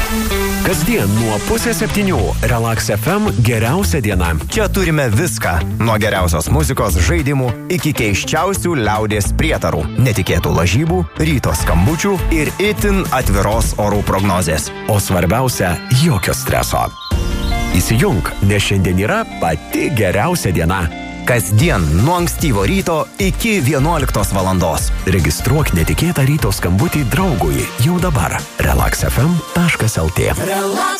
Kasdien nuo 6:30 Relax FM geriausia diena. Čia turime viską. Nuo geriausios muzikos, žaidimų iki keiščiausių liaudies prietarų, netikėtų lažybų, ryto skambučių ir itin atviros orų prognozės. O svarbiausia, jokio streso. Įsijunk, nes šiandien yra pati geriausia diena. Kasdien nuo ankstyvo ryto iki 11 valandos. Registruok netikėtą ryto skambutį draugui jau dabar. relaxfm.lt. Relax